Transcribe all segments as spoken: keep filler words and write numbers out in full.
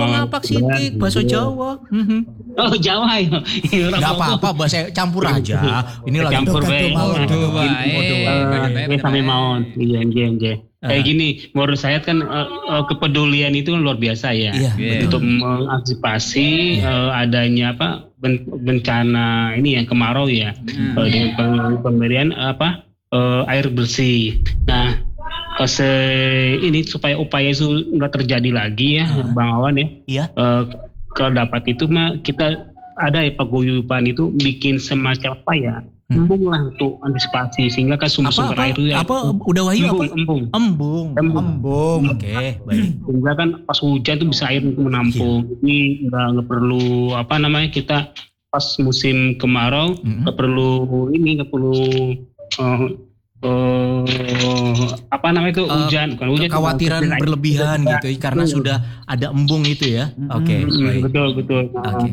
Tolong ngapak sitik bahasa Jawa. Oh Jawa ya. Enggak apa-apa bahasa campur aja. Ini lagi campur bae. Waduh Ini sampai mau. Iya iya iya. Kayak gini, menurut saya kan uh, uh, kepedulian itu kan luar biasa ya. Iya, untuk mengantisipasi uh, adanya apa ben- bencana ini ya kemarau ya. Uh, dengan pemberian uh, apa uh, air bersih. Nah, uh, se- ini supaya upaya itu nggak terjadi lagi ya, uh. Bang Awan ya. Iya. Uh, kalau dapat itu mah kita ada ya paguyuban itu bikin semacam apa ya? Embung lah untuk antisipasi sehingga kan sumber-sumber apa, apa, air itu ya. Apa udah Wahyu embung, apa? Embung. Embung. Embung. Embung. Oke, okay, baik. Sehingga kan pas hujan tuh bisa air itu menampung. Jadi nggak nggak perlu apa namanya kita pas musim kemarau nggak mm-hmm. perlu ini nggak perlu uh, uh, apa namanya itu uh, hujan bukan hujan. Kekhawatiran itu, berlebihan air. Gitu karena betul. Sudah ada embung itu ya. Oke. Okay, mm-hmm. Betul betul. Oke. Okay.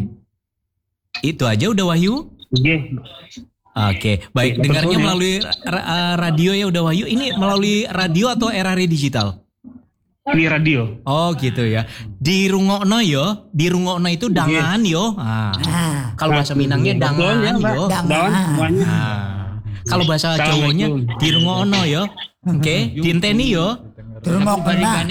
Itu aja udah Wahyu? Iya. Yeah. Oke, okay, baik. Dengarnya melalui ra- radio ya udah Wahyu. Ini melalui radio atau R R I digital? Ini radio. Oh gitu ya. Di rungokno yo, di rungokno itu dangan yo. Ah. Ah. Kalau bahasa Minangnya dangan ya, yo. Dangan semuanya. Ah. Kalau bahasa Jawanya di rungokno yo. Oke, okay. Diinteni yo. Dirungokna.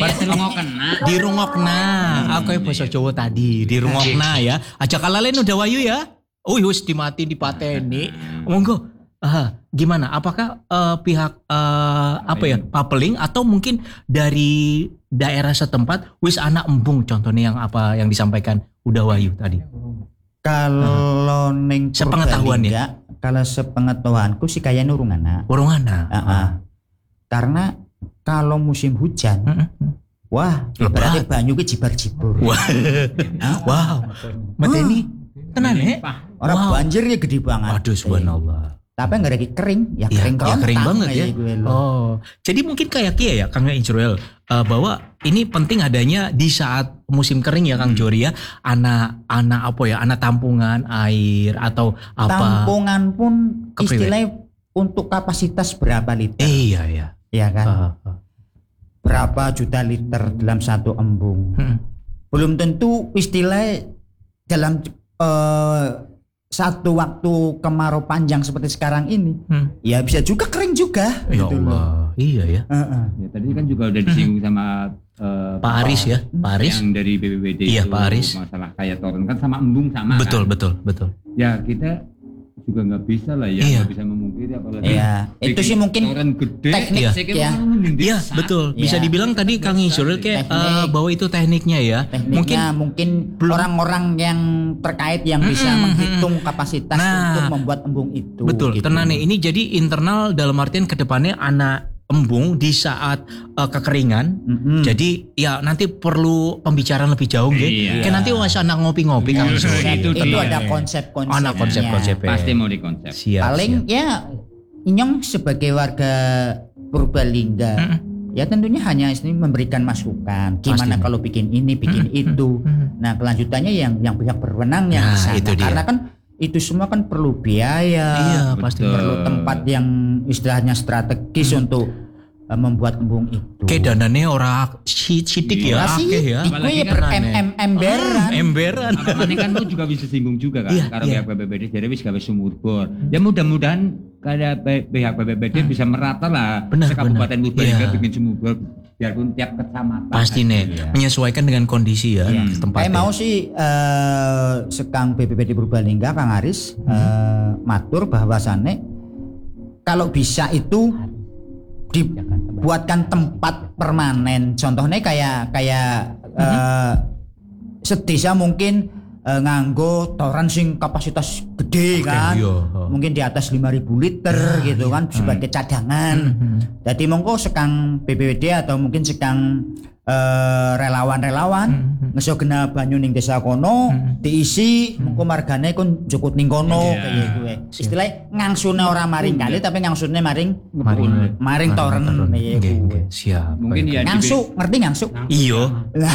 Di rungokna. Aku bahasa Jawa tadi, di rungokna ya. Aja kalalen udah Wahyu ya. Oh wis dimati dipateni. Monggo. Uh, gimana? Apakah uh, pihak uh, apa ya? Papeling atau mungkin dari daerah setempat wis anak embung contohnya yang apa yang disampaikan udah Wahyu tadi. Kalau uh, ning sepengetahuan ya. Kalau sepengetahuanku sih kayak nurungana. Urungana. Uh, uh. Karena kalau musim hujan uh, uh. wah, berarti banyu ki jibar-jibur. Wah. Wow. Mateni tenan ya? Orang wow. Banjirnya gede banget. Aduh subhanallah. Tapi nggak ada kering, ya kering ya, ya kering banget ya. Oh, jadi mungkin kayak kia ya, Kang Israel, uh, bahwa ini penting adanya di saat musim kering ya, Kang hmm. Jori ya, anak-anak apa ya, anak tampungan air atau apa? Tampungan pun istilahnya untuk kapasitas berapa liter? Eh, iya ya. Iya kan. Uh, uh. Berapa juta liter dalam satu embung? Hmm. Belum tentu istilahnya dalam uh, satu waktu kemarau panjang seperti sekarang ini, hmm. ya bisa juga kering juga. Ya gitu Allah, loh. Iya ya. Uh-uh. Ya. Tadi kan juga udah disinggung sama uh, Pak Aris ya, Pak Aris yang dari B P B D iya, itu Pak Aris. Masalah kayak toren kan sama embung sama. Betul, kan? betul, betul. Ya kita juga nggak bisa lah ya, nggak iya. bisa memungkiri apalagi. Iya, itu sih mungkin gede, teknik ya. Iya, betul. Bisa ya. Dibilang tadi Kang Israel kayak uh, bahwa itu tekniknya ya. Tekniknya mungkin, mungkin orang-orang yang terkait yang bisa mm-hmm. menghitung kapasitas nah, untuk membuat embung itu. Betul. Gitu. Tenane ini jadi internal dalam artian kedepannya anak embung di saat uh, kekeringan. Mm-hmm. Jadi ya nanti perlu pembicaraan lebih jauh gitu. Iya. Kan nanti wes anak ngopi-ngopi Kang Israel. Itu, itu ada konsep-konsepnya. Anak konsep-konsepnya. Pasti mau dikonsep. Siap, paling siap. Ya Inyong sebagai warga Purbalingga hmm. ya tentunya hanya ini memberikan masukan gimana pasti. Kalau bikin ini bikin hmm. itu hmm. Nah kelanjutannya yang yang pihak berwenang yang nah, itu dia. Karena kan itu semua kan perlu biaya, iya, pasti. Perlu tempat yang istilahnya strategis hmm. untuk uh, membuat embung itu. Kayak danane ora sidik ya, akeh ya. Iku ya ber em emberan. Emberan. Ini kan tuh juga bisa singgung juga kan, karena pihak B P B D jadi wis gawe sumur bor. Ya mudah-mudahan kada pihak B P B D hmm. bisa merata lah sekabupaten Purbalingga bikin sumur bor biarpun tiap kecamatan. Pasti nih ya. Menyesuaikan dengan kondisi ya hmm. tempatnya. Saya mau sih uh, sekang B P B D Purbalingga Kang Aris hmm. uh, matur bahwasannya kalau bisa itu dibuatkan tempat permanen. Contohnya kayak kayak hmm. uh, sedesa mungkin uh, nganggo toran sing kapasitas gede okay, kan. Iya. Mungkin di atas lima ribu liter ah, gitu iya. kan sebagai cadangan. Hmm. Jadi monggo sekang B P B D atau mungkin sekang uh, relawan-relawan hmm. ngeso kena banyu ning desa kono hmm. diisi hmm. mengko margane kon jukut ning kono yeah. kayak gue. Istilahnya ngangsune ora maring kali tapi ngangsune maring maring maring toren kayak gue. Siap. Mungkin ya ngangsu, ngerti ngangsu? Iyo.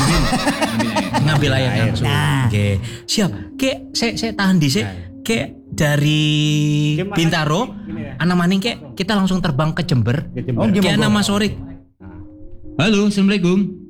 Ngambil air ngangsu. Oke. Siap. Kek saya saya tahan di kek dari Bintaro anak maning kek kita langsung terbang ke Jember. Oh, Kek nama Sorik. Halo, assalamualaikum.